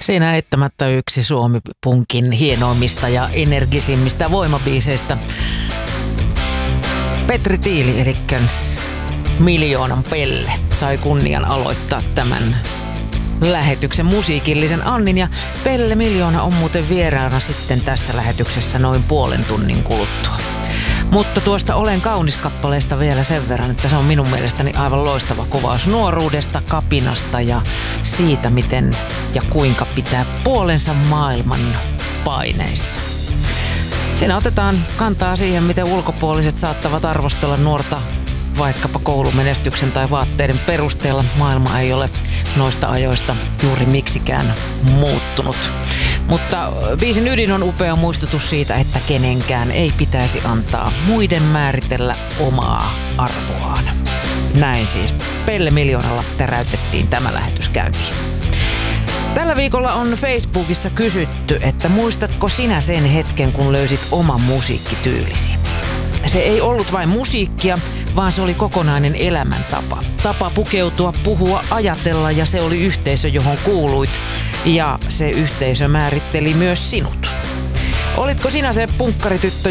Siinä eittämättä yksi Suomi-punkin hienoimmista ja energisimmistä voimabiiseistä. Petri Tiili, eli Miljoonan Pelle, sai kunnian aloittaa tämän lähetyksen musiikillisen annin. Ja Pelle Miljoona on muuten vieraana sitten tässä lähetyksessä noin puolen tunnin kuluttua. Mutta tuosta Olen kaunis -kappaleesta vielä sen verran, että se on minun mielestäni aivan loistava kuvaus nuoruudesta, kapinasta ja siitä, miten ja kuinka pitää puolensa maailman paineissa. Siinä otetaan kantaa siihen, miten ulkopuoliset saattavat arvostella nuorta vaikkapa koulumenestyksen tai vaatteiden perusteella. Maailma ei ole noista ajoista juuri miksikään muuttunut. Mutta biisin ydin on upea muistutus siitä, että kenenkään ei pitäisi antaa muiden määritellä omaa arvoaan. Näin siis Pelle Miljoonalla täräytettiin tämä lähetys käyntiin. Tällä viikolla on Facebookissa kysytty, että muistatko sinä sen hetken, kun löysit oman musiikkityylisi? Se ei ollut vain musiikkia, vaan se oli kokonainen elämäntapa. Tapa pukeutua, puhua, ajatella, ja se oli yhteisö, johon kuuluit. Ja se yhteisö määritteli myös sinut. Olitko sinä se punkkarityttö,